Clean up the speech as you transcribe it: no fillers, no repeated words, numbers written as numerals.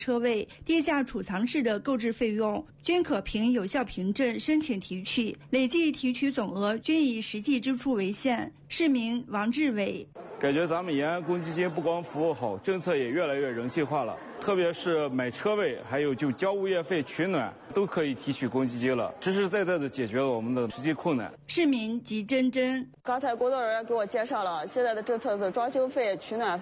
车位地下储藏室的购置费用均可凭有效凭证申请提取，累计提取总额均以实际支出为限。市民王志伟感觉咱们延安公积金不光服务好，政策也越来越人性化了。特别是买车位，还有就交物业费、取暖，都可以提取公积金了，实实在在的解决了我们的实际困难。 市民吉珍珍， 刚才工作人员给我介绍了，现在的政策是装修费、取暖费。